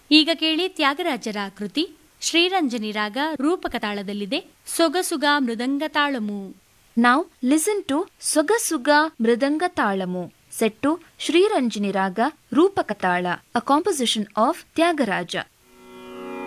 ಈಗ ಕೇಳಿ ತ್ಯಾಗರಾಜರ ಕೃತಿ ಶ್ರೀರಂಜನಿ ರಾಗ ರೂಪಕ ತಾಳದಲ್ಲಿದೆ ಸೊಗಸುಗ ಮೃದಂಗ ತಾಳಮು. Now listen to Sogasuga Mridanga Talamu, set to Sri Ranjini Raga Rupakatala, a composition of Tyagaraja.